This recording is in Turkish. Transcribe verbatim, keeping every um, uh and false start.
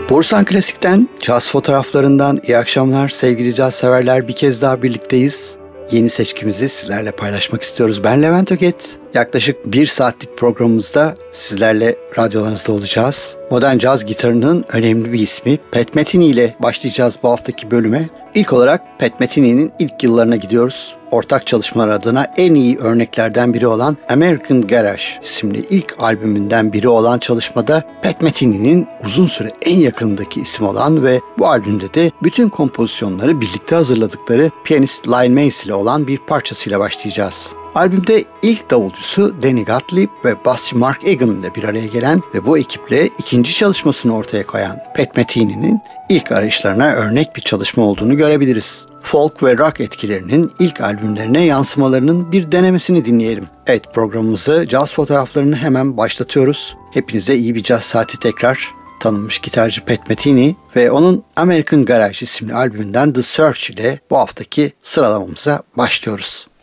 Borusan Klasik'ten, caz fotoğraflarından iyi akşamlar sevgili caz severler. Bir kez daha birlikteyiz. Yeni seçkimizi sizlerle paylaşmak istiyoruz. Ben Levent Öget. Yaklaşık bir saatlik programımızda sizlerle radyolarınızda olacağız. Modern caz gitarının önemli bir ismi Pat Metheny ile başlayacağız bu haftaki bölüme. İlk olarak Pat Metheny'nin ilk yıllarına gidiyoruz. Ortak çalışmalar adına en iyi örneklerden biri olan American Garage isimli ilk albümünden biri olan çalışmada Pat Metheny'nin uzun süre en yakındaki isim olan ve bu albümde de bütün kompozisyonları birlikte hazırladıkları piyanist Lyle Mays ile olan bir parçasıyla başlayacağız. Albümde ilk davulcusu Danny Gottlieb ve basçı Mark Egan ile bir araya gelen ve bu ekiple ikinci çalışmasını ortaya koyan Pat Metheny'nin ilk arayışlarına örnek bir çalışma olduğunu görebiliriz. Folk ve rock etkilerinin ilk albümlerine yansımalarının bir denemesini dinleyelim. Evet, programımızı caz fotoğraflarını hemen başlatıyoruz. Hepinize iyi bir caz saati tekrar. Tanınmış gitarcı Pat Metheny ve onun American Garage isimli albümünden The Search ile bu haftaki sıralamamıza başlıyoruz.